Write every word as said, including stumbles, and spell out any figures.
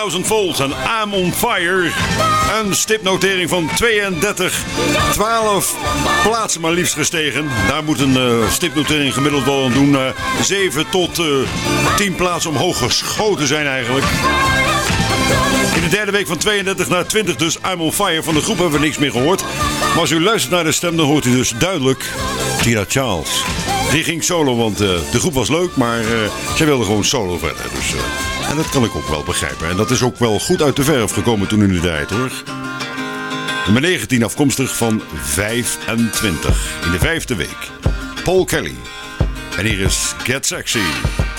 Thousand Volts en I'm on Fire. Een stipnotering van tweeëndertig. twaalf plaatsen maar liefst gestegen. Daar moet een uh, stipnotering gemiddeld wel aan doen. Uh, zeven tot uh, tien plaatsen omhoog geschoten zijn eigenlijk. In de derde week van tweeëndertig naar twintig dus I'm on Fire. Van de groep hebben we niks meer gehoord. Maar als u luistert naar de stem, dan hoort u dus duidelijk Tina Charles. Die ging solo, want uh, de groep was leuk, maar uh, zij wilde gewoon solo verder. Dus, uh, en dat kan ik ook wel begrijpen. En dat is ook wel goed uit de verf gekomen toen in de tijd, hoor. Nummer negentien, afkomstig van vijfentwintig. In de vijfde week. Paul Kelly. En hier is Get Sexy.